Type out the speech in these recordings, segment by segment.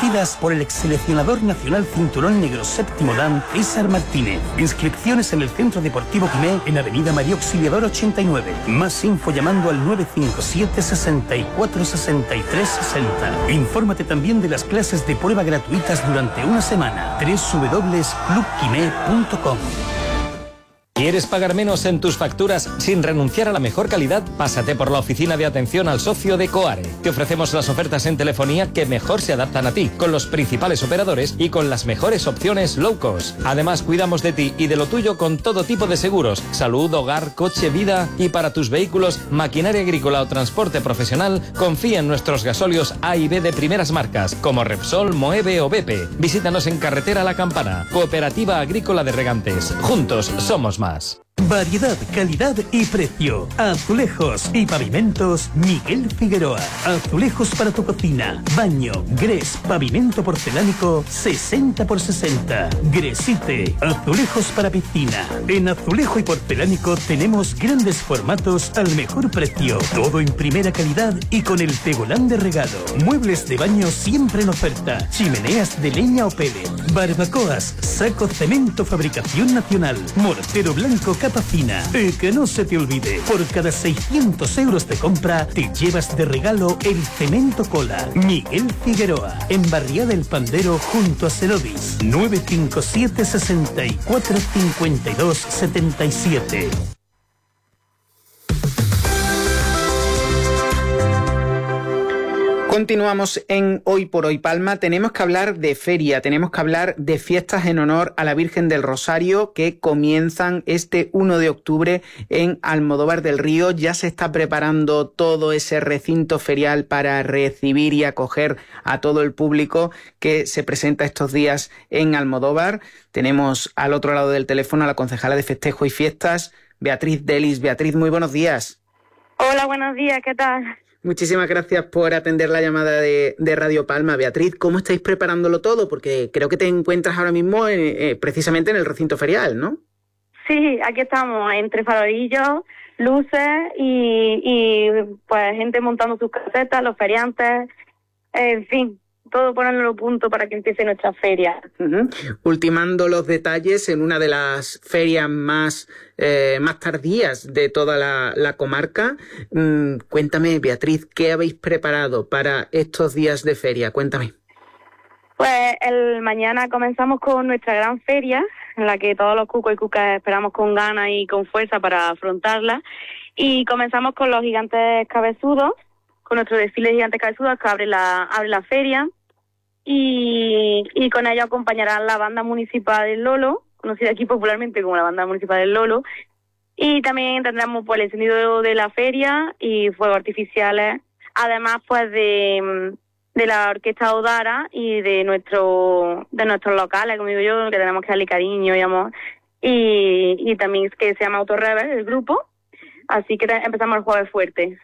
dirigidas por el exseleccionador nacional cinturón negro séptimo dan, César Martínez. Inscripciones en el Centro Deportivo Quimé, en Avenida María Auxiliadora 89. Más info llamando al 957 64 63 60. Infórmate también de las clases de prueba gratuitas durante una semana. www.clubquimé.com. ¿Quieres pagar menos en tus facturas sin renunciar a la mejor calidad? Pásate por la oficina de atención al socio de Coare. Te ofrecemos las ofertas en telefonía que mejor se adaptan a ti, con los principales operadores y con las mejores opciones low cost. Además, cuidamos de ti y de lo tuyo con todo tipo de seguros: salud, hogar, coche, vida. Y para tus vehículos, maquinaria agrícola o transporte profesional, confía en nuestros gasóleos A y B de primeras marcas, como Repsol, Moeve o Bepe. Visítanos en Carretera La Campana, Cooperativa Agrícola de Regantes. Juntos somos más. Variedad, calidad y precio. Azulejos y pavimentos Miguel Figueroa. Azulejos para tu cocina, baño, grés, pavimento porcelánico 60 por 60. Gresite, azulejos para piscina. En azulejo y porcelánico tenemos grandes formatos al mejor precio. Todo en primera calidad y con el tegolán de regalo. Muebles de baño siempre en oferta. Chimeneas de leña o pellet. Barbacoas, saco cemento fabricación nacional. Mortero blanco capa fina. Y que no se te olvide, por cada 600 euros de compra te llevas de regalo el cemento cola. Miguel Figueroa, en Barriada del Pandero junto a Cerodis. 957 64 52 77. Continuamos en Hoy por Hoy Palma. Tenemos que hablar de feria, tenemos que hablar de fiestas en honor a la Virgen del Rosario que comienzan este 1 de octubre en Almodóvar del Río. Ya se está preparando todo ese recinto ferial para recibir y acoger a todo el público que se presenta estos días en Almodóvar. Tenemos al otro lado del teléfono a la concejala de Festejo y Fiestas, Beatriz Delis. Beatriz, muy buenos días. Hola, buenos días, ¿qué tal? Muchísimas gracias por atender la llamada de Radio Palma. Beatriz, ¿cómo estáis preparándolo todo? Porque creo que te encuentras ahora mismo precisamente en el recinto ferial, ¿no? Sí, aquí estamos, entre farolillos, luces y pues gente montando sus casetas, los feriantes, en fin, todo poniéndolo a punto para que empiece nuestra feria. Ultimando los detalles en una de las ferias más tardías de toda la comarca. Cuéntame, Beatriz, ¿qué habéis preparado para estos días de feria? Cuéntame. Pues mañana comenzamos con nuestra gran feria, en la que todos los cucos y cucas esperamos con ganas y con fuerza para afrontarla. Y comenzamos con los gigantes cabezudos, con nuestro desfile de gigantes cabezudos que abre la feria. Y con ello acompañarán la banda municipal del Lolo, conocida aquí popularmente como la banda municipal del Lolo. Y también tendremos pues el encendido de la feria y fuegos artificiales, además pues de la orquesta Odara y de nuestros locales, como digo yo, que tenemos que darle cariño y amor. Y también que se llama Autorebel, el grupo. Así que empezamos el jueves fuerte.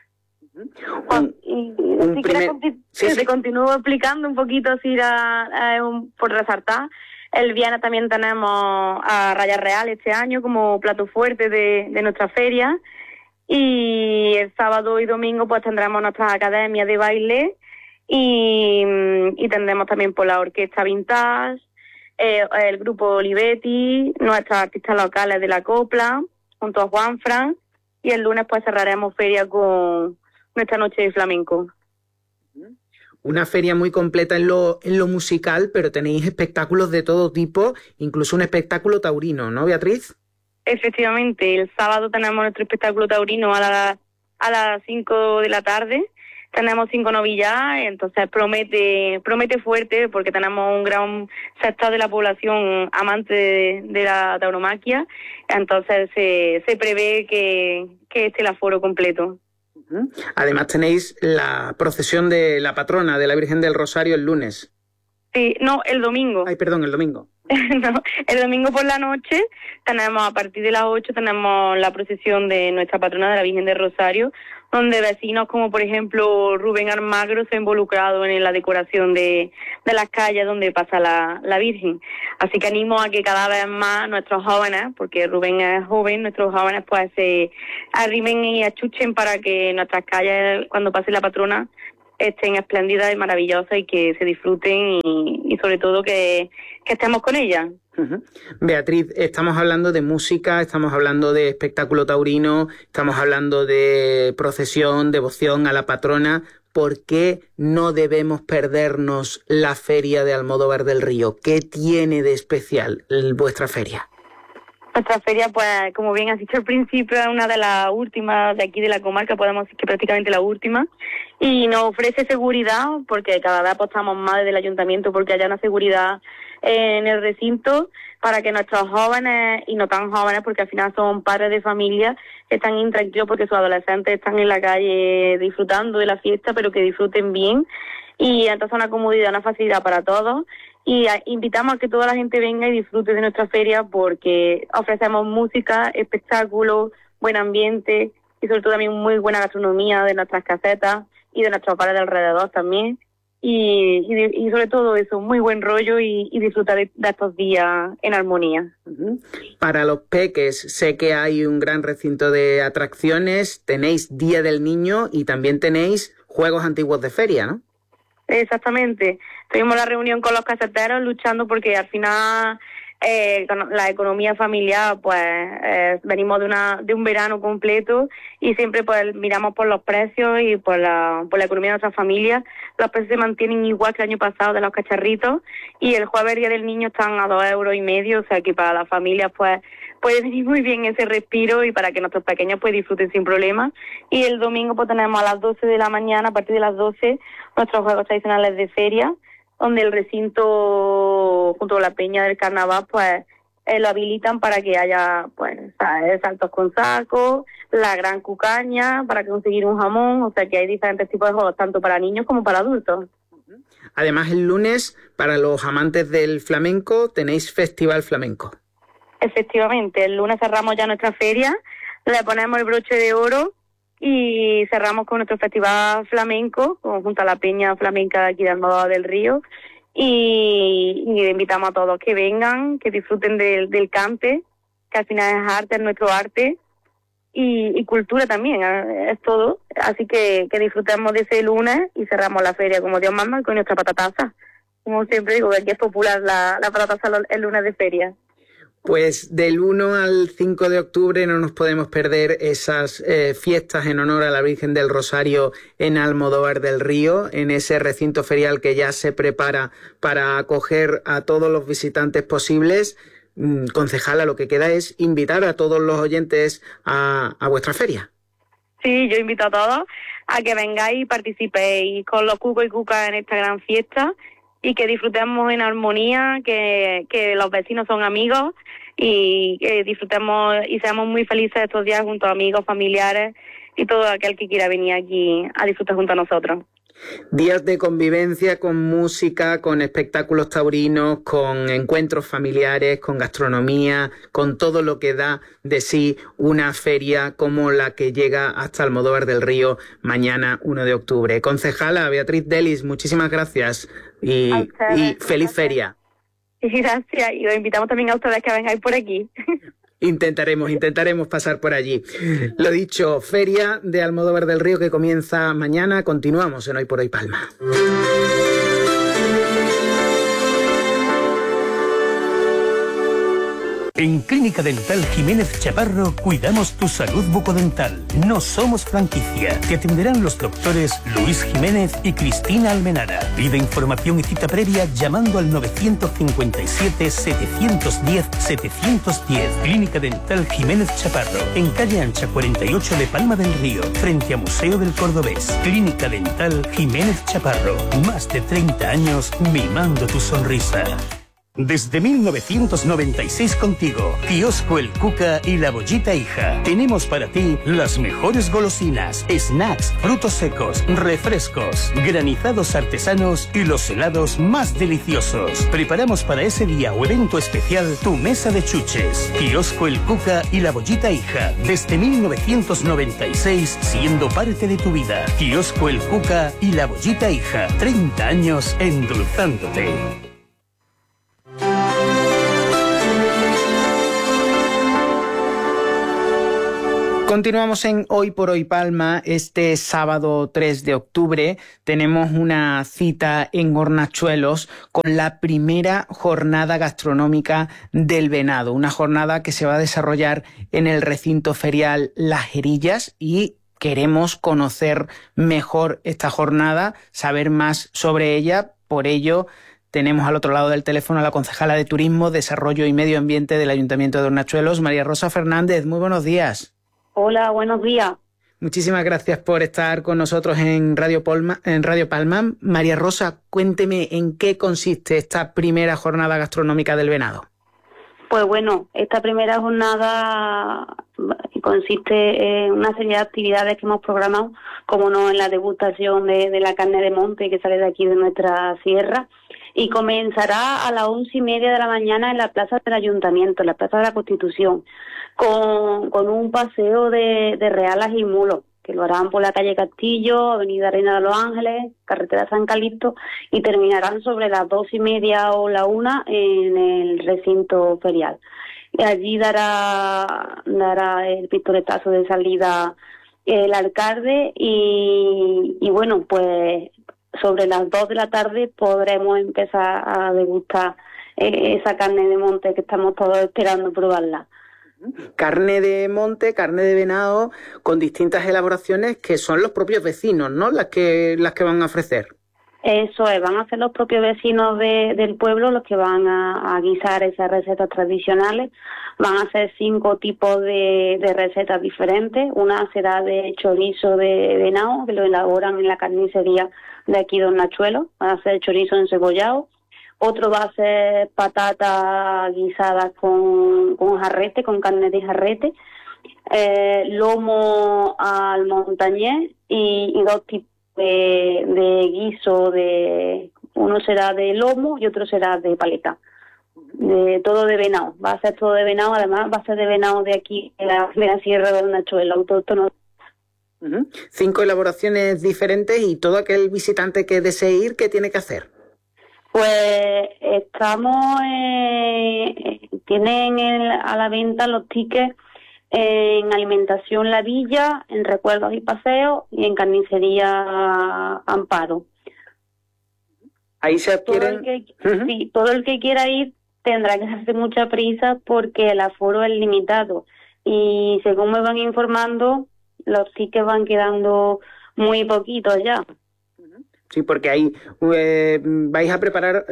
Te continúo explicando un poquito así por resaltar. El viernes también tenemos a Raya Real este año como plato fuerte de nuestra feria, y el sábado y domingo pues tendremos nuestras academias de baile y tendremos también por la orquesta Vintage, el grupo Olivetti, nuestras artistas locales de la copla junto a Juanfran, y el lunes pues cerraremos feria con nuestra noche de flamenco. Una feria muy completa en lo musical, pero tenéis espectáculos de todo tipo, incluso un espectáculo taurino, ¿no, Beatriz? Efectivamente, el sábado tenemos nuestro espectáculo taurino a las 5 de la tarde. Tenemos 5 novillas, entonces promete fuerte, porque tenemos un gran sector de la población amante de la tauromaquia, entonces se prevé que esté el aforo completo. Además tenéis la procesión de la patrona de la Virgen del Rosario el lunes. Sí, no, el domingo. Ay, perdón, el domingo. No, el domingo por la noche tenemos, a partir de las 8, tenemos la procesión de nuestra patrona de la Virgen del Rosario, donde vecinos como por ejemplo Rubén Almagro se ha involucrado en la decoración de las calles donde pasa la Virgen. Así que animo a que cada vez más nuestros jóvenes, porque Rubén es joven, nuestros jóvenes pues se arrimen y achuchen para que nuestras calles, cuando pase la patrona, estén espléndidas y maravillosas y que se disfruten y sobre todo que estemos con ellas. Uh-huh. Beatriz, estamos hablando de música, estamos hablando de espectáculo taurino, estamos hablando de procesión, devoción a la patrona. ¿Por qué no debemos perdernos la feria de Almodóvar del Río? ¿Qué tiene de especial vuestra feria? Nuestra feria, pues, como bien has dicho al principio, es una de las últimas de aquí de la comarca, podemos decir que prácticamente la última, y nos ofrece seguridad, porque cada vez apostamos más desde el ayuntamiento porque haya una seguridad en el recinto para que nuestros jóvenes, y no tan jóvenes, porque al final son padres de familia, están intranquilos porque sus adolescentes están en la calle disfrutando de la fiesta, pero que disfruten bien, y entonces una comodidad, una facilidad para todos. Y invitamos a que toda la gente venga y disfrute de nuestra feria porque ofrecemos música, espectáculos, buen ambiente y sobre todo también muy buena gastronomía de nuestras casetas y de nuestros bares de alrededor también. Y sobre todo eso, muy buen rollo y disfrutar de estos días en armonía. Para los peques, sé que hay un gran recinto de atracciones, tenéis Día del Niño y también tenéis juegos antiguos de feria, ¿no? Exactamente. Tuvimos la reunión con los caseteros luchando porque al final con la economía familiar, pues venimos de un verano completo y siempre pues miramos por los precios y por la economía de nuestra familia. Los precios se mantienen igual que el año pasado de los cacharritos y el jueves Día del Niño están a 2,5 €, o sea que para las familias pues puede venir muy bien ese respiro y para que nuestros pequeños pues disfruten sin problema. Y el domingo pues tenemos a las 12 de la mañana, a partir de las 12, nuestros juegos tradicionales de feria, donde el recinto junto a la peña del carnaval pues lo habilitan para que haya pues saltos con saco, la gran cucaña para conseguir un jamón, o sea que hay diferentes tipos de juegos tanto para niños como para adultos. Además el lunes, para los amantes del flamenco, tenéis Festival Flamenco. Efectivamente, el lunes cerramos ya nuestra feria, le ponemos el broche de oro y cerramos con nuestro festival flamenco, junto a la peña flamenca de aquí de Almodóvar del Río, y invitamos a todos que vengan, que disfruten del cante, que al final es arte, es nuestro arte, y cultura también, es todo. Así que disfrutemos de ese lunes y cerramos la feria como Dios manda con nuestra patataza. Como siempre digo, que aquí es popular la patataza el lunes de feria. Pues del 1 al 5 de octubre no nos podemos perder esas fiestas en honor a la Virgen del Rosario en Almodóvar del Río, en ese recinto ferial que ya se prepara para acoger a todos los visitantes posibles. Concejala, lo que queda es invitar a todos los oyentes a vuestra feria. Sí, yo invito a todos a que vengáis y participéis con los cucos y cucas en esta gran fiesta y que disfrutemos en armonía, que los vecinos son amigos y que disfrutemos y seamos muy felices estos días junto a amigos, familiares y todo aquel que quiera venir aquí a disfrutar junto a nosotros. Días de convivencia con música, con espectáculos taurinos, con encuentros familiares, con gastronomía, con todo lo que da de sí una feria como la que llega hasta Almodóvar del Río mañana 1 de octubre. Concejala Beatriz Delis, muchísimas gracias y feliz feria. Gracias, y os invitamos también a ustedes que vengáis por aquí. Intentaremos pasar por allí. Lo dicho, feria de Almodóvar del Río que comienza mañana. Continuamos en Hoy por Hoy Palma. En Clínica Dental Jiménez Chaparro cuidamos tu salud bucodental. No somos franquicia. Te atenderán los doctores Luis Jiménez y Cristina Almenara. Pide información y cita previa llamando al 957-710-710. Clínica Dental Jiménez Chaparro. En calle Ancha 48 de Palma del Río, frente a Museo del Cordobés. Clínica Dental Jiménez Chaparro. Más de 30 años mimando tu sonrisa. Desde 1996 contigo, Kiosco El Cuca y La Bollita Hija. Tenemos para ti las mejores golosinas, snacks, frutos secos, refrescos, granizados artesanos y los helados más deliciosos. Preparamos para ese día o evento especial tu mesa de chuches. Kiosco El Cuca y La Bollita Hija. Desde 1996 siendo parte de tu vida. Kiosco El Cuca y La Bollita Hija. 30 años endulzándote. Continuamos en Hoy por Hoy Palma. Este sábado 3 de octubre tenemos una cita en Hornachuelos con la primera jornada gastronómica del venado, una jornada que se va a desarrollar en el recinto ferial Las Herillas, y queremos conocer mejor esta jornada, saber más sobre ella. Por ello tenemos al otro lado del teléfono a la concejala de Turismo, Desarrollo y Medio Ambiente del Ayuntamiento de Hornachuelos, María Rosa Fernández. Muy buenos días. Hola, buenos días. Muchísimas gracias por estar con nosotros en Radio Palma. María Rosa, cuénteme en qué consiste esta primera jornada gastronómica del venado. Pues bueno, esta primera jornada consiste en una serie de actividades que hemos programado, como no en la degustación de la carne de monte que sale de aquí de nuestra sierra, y comenzará a las 11:30 de la mañana en la plaza del Ayuntamiento, en la plaza de la Constitución, con un paseo de realas y mulos, que lo harán por la calle Castillo, avenida Reina de los Ángeles, carretera San Calixto, y terminarán sobre las 2:30 o la 1 en el recinto ferial. Y allí dará el pistoletazo de salida el alcalde y bueno, pues sobre las 2 de la tarde podremos empezar a degustar esa carne de monte que estamos todos esperando probarla. Carne de monte, carne de venado, con distintas elaboraciones que son los propios vecinos, ¿no?, las que van a ofrecer. Eso es, van a ser los propios vecinos del pueblo los que van a guisar esas recetas tradicionales. Van a ser 5 tipos de recetas diferentes. Una será de chorizo de venado, que lo elaboran en la carnicería de aquí de Hornachuelos. Van a ser chorizo encebollado. Otro va a ser patatas guisadas con jarrete, con carne de jarrete. Lomo al montañés y 2 tipos de guiso, uno será de lomo y otro será de paleta, todo de venado, va a ser todo de venado, además va a ser de venado de aquí, de la sierra de Hornachuelos, autóctono. 5 elaboraciones diferentes, y todo aquel visitante que desee ir, ¿qué tiene que hacer? Pues tienen a la venta los tickets en Alimentación La Villa, en Recuerdos y Paseos y en Carnicería Amparo. Ahí se adquieren... Todo el que quiera ir tendrá que hacer mucha prisa porque el aforo es limitado. Y según me van informando, los tickets van quedando muy poquitos ya. Sí, porque ahí vais a preparar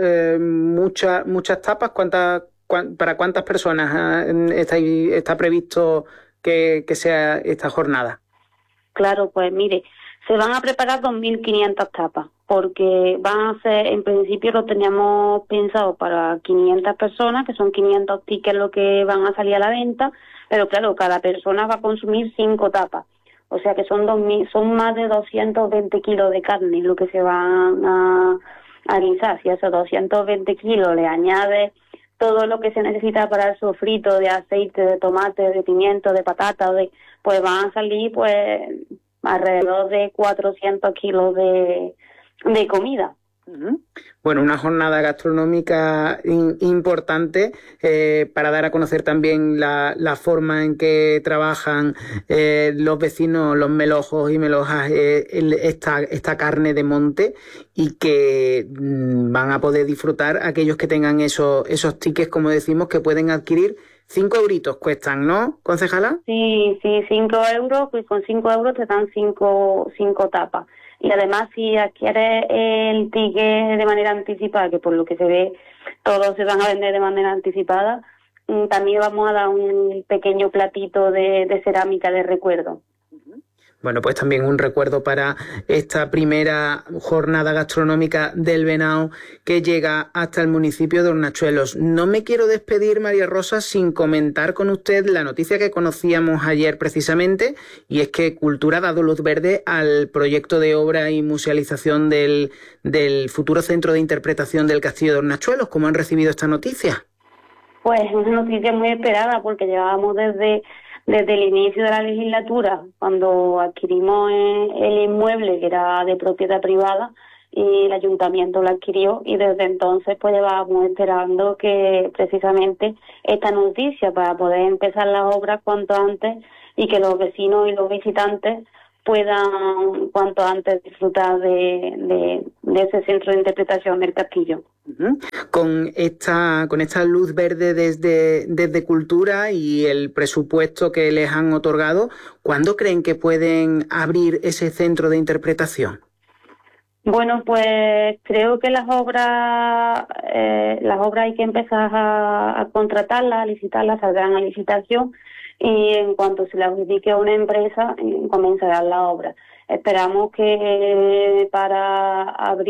muchas tapas. ¿Para cuántas personas está previsto que sea esta jornada? Claro, pues mire, se van a preparar 2.500 tapas, porque van a ser, en principio lo teníamos pensado para 500 personas, que son 500 tickets lo que van a salir a la venta, pero claro, cada persona va a consumir 5 tapas. O sea que son más de 220 kilos de carne lo que se van a guisar. Si a esos 220 kilos le añades todo lo que se necesita para el sofrito de aceite, de tomate, de pimiento, de patata, pues van a salir pues alrededor de 400 kilos de comida. Bueno, una jornada gastronómica importante para dar a conocer también la forma en que trabajan los vecinos, los melojos y melojas, esta carne de monte, y que van a poder disfrutar aquellos que tengan esos tickets, como decimos, que pueden adquirir. 5 euritos cuestan, ¿no, concejala? Sí, 5 euros, pues con 5 euros te dan 5 tapas. Y además, si adquieres el ticket de manera anticipada, que por lo que se ve todos se van a vender de manera anticipada, también vamos a dar un pequeño platito de cerámica de recuerdo. Bueno, pues también un recuerdo para esta primera jornada gastronómica del venado que llega hasta el municipio de Hornachuelos. No me quiero despedir, María Rosa, sin comentar con usted la noticia que conocíamos ayer precisamente, y es que Cultura ha dado luz verde al proyecto de obra y musealización del futuro centro de interpretación del Castillo de Hornachuelos. ¿Cómo han recibido esta noticia? Pues una noticia muy esperada, porque llevábamos desde el inicio de la legislatura, cuando adquirimos el inmueble, que era de propiedad privada, y el ayuntamiento lo adquirió, y desde entonces pues llevábamos esperando que precisamente esta noticia, para poder empezar las obras cuanto antes y que los vecinos y los visitantes puedan cuanto antes disfrutar de ese centro de interpretación del castillo. Con esta luz verde desde Cultura y el presupuesto que les han otorgado, ¿cuándo creen que pueden abrir ese centro de interpretación? Bueno, pues creo que las obras hay que empezar a contratarlas, a licitarlas, saldrán a licitación, y en cuanto se le adjudique a una empresa, comenzarán la obra. Esperamos que para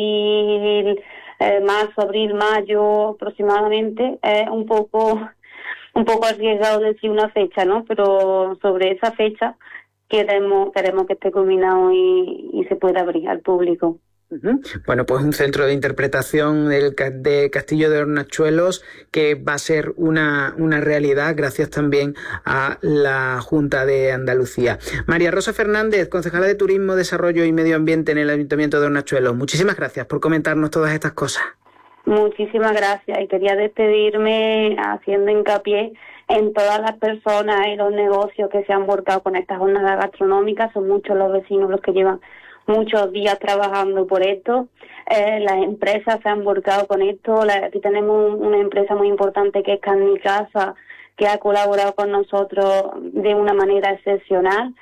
marzo, abril, mayo aproximadamente, un poco arriesgado decir una fecha, ¿no? Pero sobre esa fecha queremos que esté culminado y se pueda abrir al público. Bueno, pues un centro de interpretación de Castillo de Hornachuelos que va a ser una realidad gracias también a la Junta de Andalucía. María Rosa Fernández, concejala de Turismo, Desarrollo y Medio Ambiente en el Ayuntamiento de Hornachuelos. Muchísimas gracias por comentarnos todas estas cosas. Muchísimas gracias, y quería despedirme haciendo hincapié en todas las personas y los negocios que se han volcado con estas jornadas gastronómicas. Son muchos los vecinos los que llevan muchos días trabajando por esto. Las empresas se han volcado con esto. Aquí tenemos una empresa muy importante que es Carne y Casa, que ha colaborado con nosotros de una manera excepcional,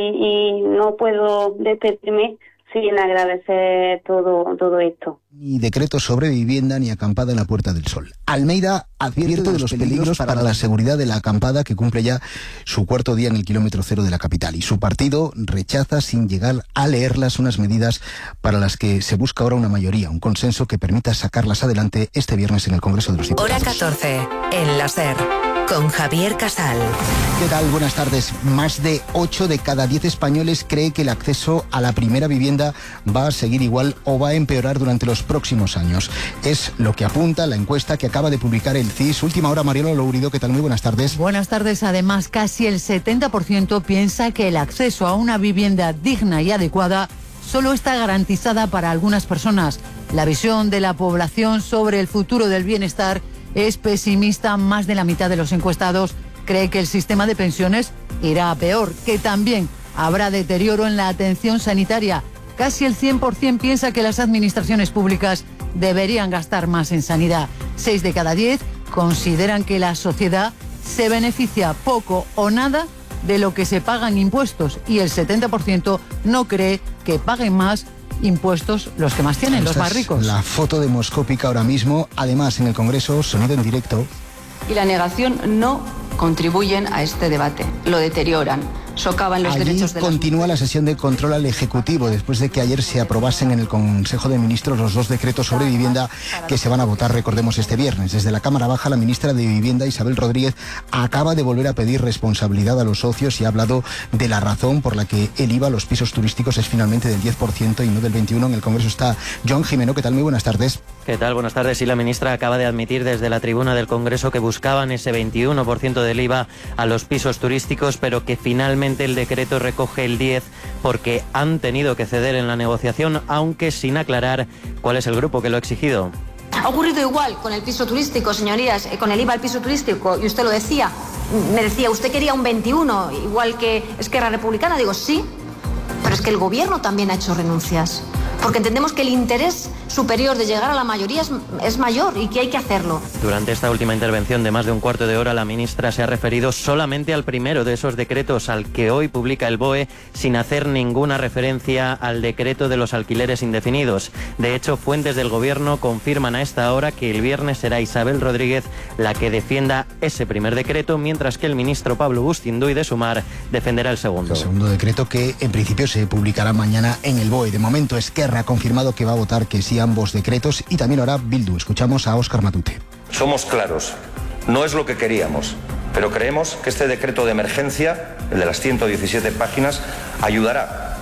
y no puedo despedirme sin agradecer todo esto. Ni decreto sobre vivienda ni acampada en la Puerta del Sol. Almeida advierte de los peligros para la seguridad de la acampada, que cumple ya su cuarto día en el kilómetro cero de la capital. Y su partido rechaza, sin llegar a leerlas, unas medidas para las que se busca ahora una mayoría, un consenso que permita sacarlas adelante este viernes en el Congreso de los Diputados. Hora 14, en la SER, con Javier Casal. ¿Qué tal? Buenas tardes. Más de 8 de cada 10 españoles cree que el acceso a la primera vivienda va a seguir igual o va a empeorar durante los próximos años. Es lo que apunta la encuesta que acaba de publicar el CIS. Última hora, Mariela Lourido, ¿qué tal? Muy buenas tardes. Buenas tardes. Además, casi el 70% piensa que el acceso a una vivienda digna y adecuada solo está garantizada para algunas personas. La visión de la población sobre el futuro del bienestar es pesimista. Más de la mitad de los encuestados cree que el sistema de pensiones irá a peor, que también habrá deterioro en la atención sanitaria. Casi el 100% piensa que las administraciones públicas deberían gastar más en sanidad. 6 de cada 10 consideran que la sociedad se beneficia poco o nada de lo que se pagan impuestos, y el 70% no cree que paguen más impuestos los que más tienen, los más ricos. La foto demoscópica ahora mismo. Además, en el Congreso, sonido en directo. Y la negación no contribuyen a este debate, lo deterioran, socavan los derechos de las continúa la sesión de control al Ejecutivo, después de que ayer se aprobasen en el Consejo de Ministros los 2 decretos sobre vivienda que se van a votar, recordemos, este viernes. Desde la Cámara Baja, la ministra de Vivienda, Isabel Rodríguez, acaba de volver a pedir responsabilidad a los socios y ha hablado de la razón por la que el IVA a los pisos turísticos es finalmente del 10% y no del 21%. En el Congreso está John Jimeno. ¿Qué tal? Muy buenas tardes. ¿Qué tal? Buenas tardes. Y la ministra acaba de admitir desde la tribuna del Congreso que buscaban ese 21% del IVA a los pisos turísticos, pero que finalmente el decreto recoge el 10% porque han tenido que ceder en la negociación, aunque sin aclarar cuál es el grupo que lo ha exigido. Ha ocurrido igual con el piso turístico, señorías, con el IVA al piso turístico, y usted lo decía, me decía, usted quería un 21%, igual que Esquerra Republicana. Digo, sí, pero es que el gobierno también ha hecho renuncias, porque entendemos que el interés superior de llegar a la mayoría es mayor y que hay que hacerlo. Durante esta última intervención de más de un cuarto de hora, la ministra se ha referido solamente al primero de esos decretos, al que hoy publica el BOE, sin hacer ninguna referencia al decreto de los alquileres indefinidos. De hecho, fuentes del gobierno confirman a esta hora que el viernes será Isabel Rodríguez la que defienda ese primer decreto, mientras que el ministro Pablo Bustinduy de Sumar defenderá el segundo. El segundo decreto, que en principio se publicará mañana en el BOE. De momento, Esquerra ha confirmado que va a votar que sí a ambos decretos, y también ahora Bildu. Escuchamos a Óscar Matute. Somos claros, no es lo que queríamos, pero creemos que este decreto de emergencia, el de las 117 páginas, ayudará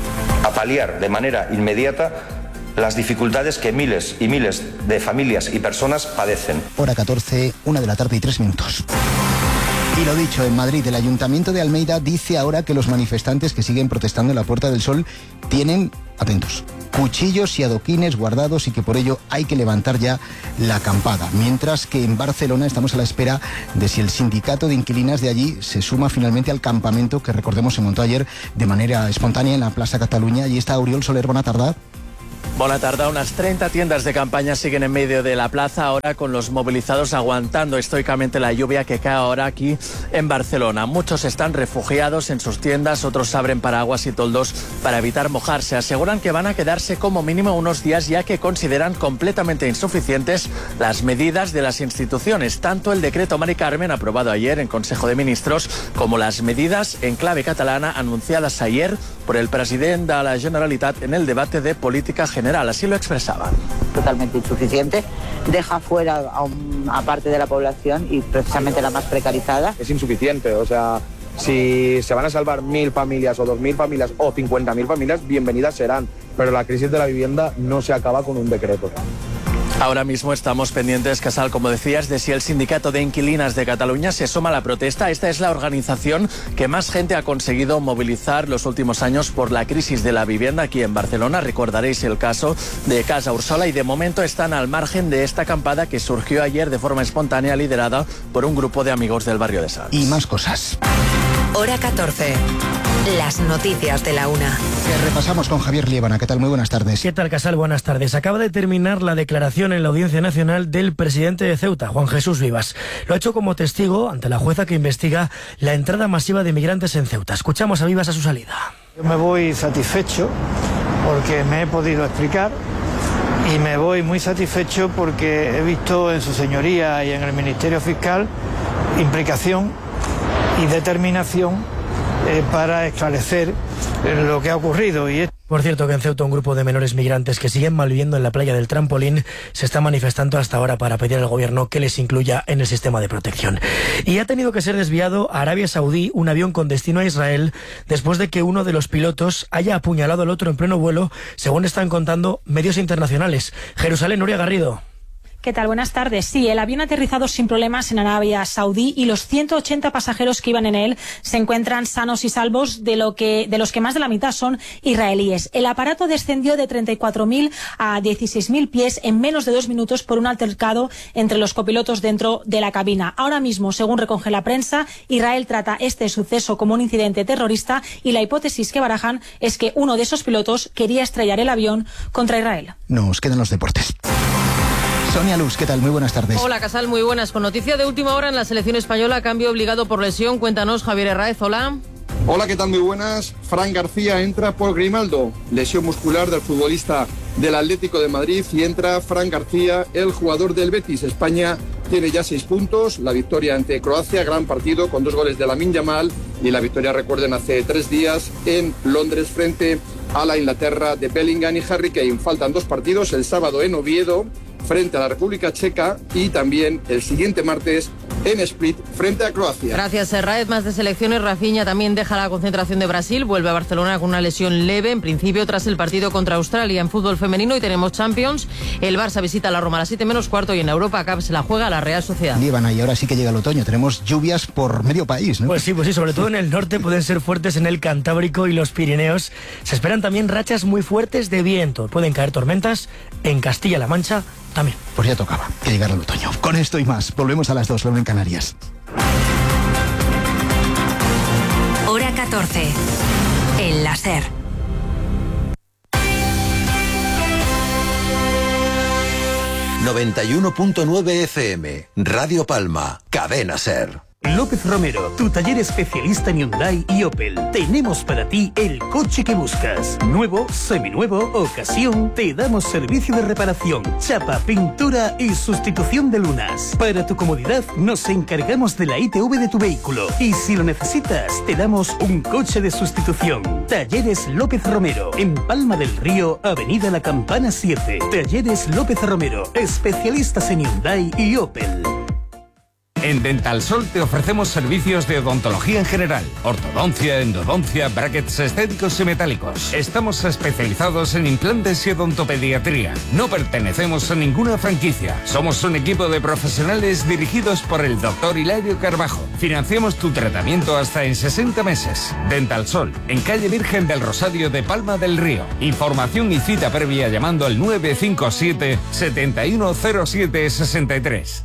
a paliar de manera inmediata las dificultades que miles y miles de familias y personas padecen. Hora 14, 1:03 p.m. Y lo dicho, en Madrid, el Ayuntamiento de Almeida dice ahora que los manifestantes que siguen protestando en la Puerta del Sol tienen, atentos, cuchillos y adoquines guardados y que por ello hay que levantar ya la acampada. Mientras que en Barcelona estamos a la espera de si el sindicato de inquilinas de allí se suma finalmente al campamento que, recordemos, se montó ayer de manera espontánea en la Plaza Cataluña. Allí está Oriol Soler, buena tarde. Buena tarde. Unas 30 tiendas de campaña siguen en medio de la plaza, ahora con los movilizados aguantando estoicamente la lluvia que cae ahora aquí en Barcelona. Muchos están refugiados en sus tiendas, otros abren paraguas y toldos para evitar mojarse. Aseguran que van a quedarse como mínimo unos días, ya que consideran completamente insuficientes las medidas de las instituciones, tanto el decreto Mari Carmen aprobado ayer en Consejo de Ministros como las medidas en clave catalana anunciadas ayer por el presidente de la Generalitat en el debate de política general. Así lo expresaban. Totalmente insuficiente, deja fuera a parte de la población y precisamente la más precarizada. Es insuficiente, o sea, si se van a salvar 1.000 familias o 2.000 familias o 50.000 familias, bienvenidas serán, pero la crisis de la vivienda no se acaba con un decreto. Ahora mismo estamos pendientes, Casal, como decías, de si el Sindicato de Inquilinas de Cataluña se suma a la protesta. Esta es la organización que más gente ha conseguido movilizar los últimos años por la crisis de la vivienda aquí en Barcelona. Recordaréis el caso de Casa Ursola y de momento están al margen de esta acampada que surgió ayer de forma espontánea, liderada por un grupo de amigos del barrio de Sants. Y más cosas. Hora 14. Las noticias de la una. Que repasamos con Javier Liébana. ¿Qué tal? Muy buenas tardes. ¿Qué tal, Casal? Buenas tardes. Acaba de terminar la declaración en la Audiencia Nacional del presidente de Ceuta, Juan Jesús Vivas. Lo ha hecho como testigo ante la jueza que investiga la entrada masiva de migrantes en Ceuta. Escuchamos a Vivas a su salida. Yo me voy satisfecho porque me he podido explicar y me voy muy satisfecho porque he visto en su señoría y en el Ministerio Fiscal implicación y determinación para esclarecer lo que ha ocurrido. Por cierto, que en Ceuta un grupo de menores migrantes que siguen malviviendo en la playa del Trampolín se está manifestando hasta ahora para pedir al gobierno que les incluya en el sistema de protección. Y ha tenido que ser desviado a Arabia Saudí un avión con destino a Israel después de que uno de los pilotos haya apuñalado al otro en pleno vuelo, según están contando medios internacionales. Jerusalén, Nuria Garrido. ¿Qué tal? Buenas tardes. Sí, el avión ha aterrizado sin problemas en Arabia Saudí y los 180 pasajeros que iban en él se encuentran sanos y salvos, de los que más de la mitad son israelíes. El aparato descendió de 34.000 a 16.000 pies en menos de 2 minutos por un altercado entre los copilotos dentro de la cabina. Ahora mismo, según recoge la prensa, Israel trata este suceso como un incidente terrorista y la hipótesis que barajan es que uno de esos pilotos quería estrellar el avión contra Israel. Nos quedan los deportes. Sonia Luz, ¿qué tal? Muy buenas tardes. Hola, Casal, muy buenas. Con noticia de última hora en la selección española, cambio obligado por lesión. Cuéntanos, Javier Herráez, hola. Hola, ¿qué tal? Muy buenas. Fran García entra por Grimaldo, lesión muscular del futbolista del Atlético de Madrid, y entra Fran García, el jugador del Betis. España tiene ya 6 puntos, la victoria ante Croacia, gran partido con 2 goles de Lamine Yamal, y la victoria, recuerden, hace 3 días en Londres frente a la Inglaterra de Bellingham y Harry Kane. Faltan 2 partidos, el sábado en Oviedo frente a la República Checa y también el siguiente martes en Split frente a Croacia. Gracias, Herráez. Más de selecciones. Rafinha también deja la concentración de Brasil, vuelve a Barcelona con una lesión leve, en principio tras el partido contra Australia. En fútbol femenino y tenemos Champions, el Barça visita a la Roma a las 7:15 y en Europa Cup se la juega la Real Sociedad. Líbana, y ahora sí que llega el otoño, tenemos lluvias por medio país, ¿no? Pues sí, sobre todo en el norte pueden ser fuertes en el Cantábrico y los Pirineos. Se esperan también rachas muy fuertes de viento, pueden caer tormentas en Castilla-La Mancha también. Pues ya tocaba que llegara el otoño. Con esto y más, volvemos a las 2, luego en Canarias. Hora 14. El láser. ...91.9 FM... Radio Palma... Cadena SER. López Romero, tu taller especialista en Hyundai y Opel. Tenemos para ti el coche que buscas. Nuevo, seminuevo, ocasión. Te damos servicio de reparación, chapa, pintura y sustitución de lunas. Para tu comodidad, nos encargamos de la ITV de tu vehículo. Y si lo necesitas, te damos un coche de sustitución. Talleres López Romero, en Palma del Río, Avenida La Campana 7. Talleres López Romero, especialistas en Hyundai y Opel. En Dental Sol te ofrecemos servicios de odontología en general, ortodoncia, endodoncia, brackets estéticos y metálicos. Estamos especializados en implantes y odontopediatría. No pertenecemos a ninguna franquicia. Somos un equipo de profesionales dirigidos por el Dr. Hilario Carbajo. Financiamos tu tratamiento hasta en 60 meses. Dental Sol, en calle Virgen del Rosario de Palma del Río. Información y cita previa llamando al 957 710763.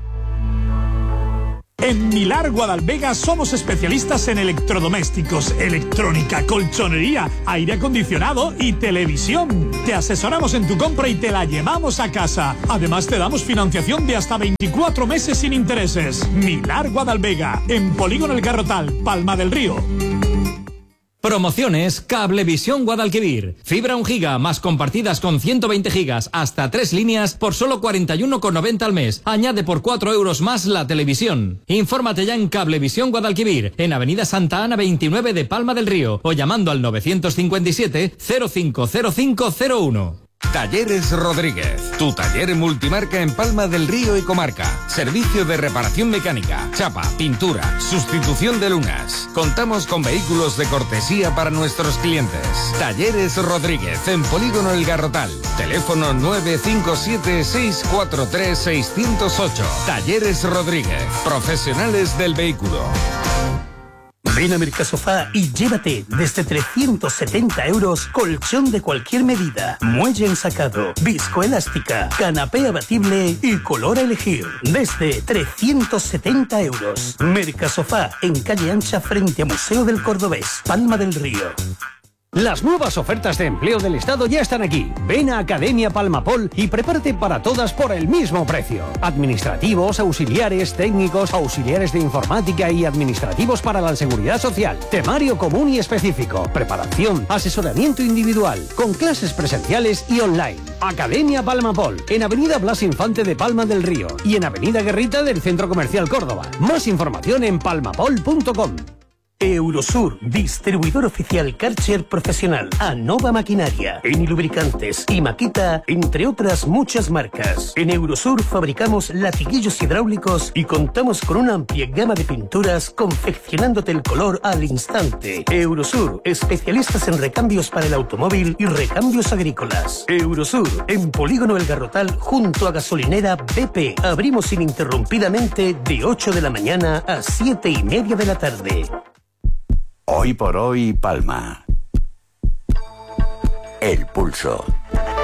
En Milar Guadalvega somos especialistas en electrodomésticos, electrónica, colchonería, aire acondicionado y televisión. Te asesoramos en tu compra y te la llevamos a casa. Además te damos financiación de hasta 24 meses sin intereses. Milar Guadalvega, en Polígono El Garrotal, Palma del Río. Promociones Cablevisión Guadalquivir. Fibra 1 giga más compartidas con 120 gigas hasta 3 líneas por solo 41,90 al mes. Añade por 4 euros más la televisión. Infórmate ya en Cablevisión Guadalquivir, en Avenida Santa Ana 29 de Palma del Río, o llamando al 957 050501. Talleres Rodríguez, tu taller multimarca en Palma del Río y comarca. Servicio de reparación mecánica, chapa, pintura, sustitución de lunas. Contamos con vehículos de cortesía para nuestros clientes. Talleres Rodríguez, en Polígono El Garrotal. Teléfono 957-643-608. Talleres Rodríguez, profesionales del vehículo. Ven a Mercasofá y llévate desde 370 euros colchón de cualquier medida, muelle ensacado, viscoelástica, canapé abatible y color a elegir. Desde 370 euros. Mercasofá, en calle Ancha frente a Museo del Cordobés, Palma del Río. Las nuevas ofertas de empleo del Estado ya están aquí. Ven a Academia Palmapol y prepárate para todas por el mismo precio. Administrativos, auxiliares, técnicos, auxiliares de informática y administrativos para la seguridad social. Temario común y específico. Preparación, asesoramiento individual, con clases presenciales y online. Academia Palmapol, en Avenida Blas Infante de Palma del Río y en Avenida Guerrita del Centro Comercial Córdoba. Más información en palmapol.com. Eurosur, distribuidor oficial Karcher profesional, Anova Maquinaria, Eni Lubricantes y Makita, entre otras muchas marcas. En Eurosur fabricamos latiguillos hidráulicos y contamos con una amplia gama de pinturas confeccionándote el color al instante. Eurosur, especialistas en recambios para el automóvil y recambios agrícolas. Eurosur, en Polígono El Garrotal, junto a gasolinera BP. Abrimos ininterrumpidamente de 8 de la mañana a 7:30 de la tarde. Hoy por hoy, Palma. El pulso.